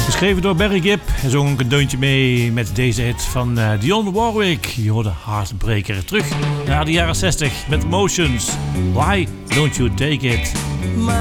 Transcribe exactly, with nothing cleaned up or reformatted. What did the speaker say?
Geschreven door Barry Gibb en zong een deuntje mee met deze hit van uh, Dionne Warwick. Je hoorde Heartbreaker. Terug naar de jaren zestig met Motions. Why don't you take it?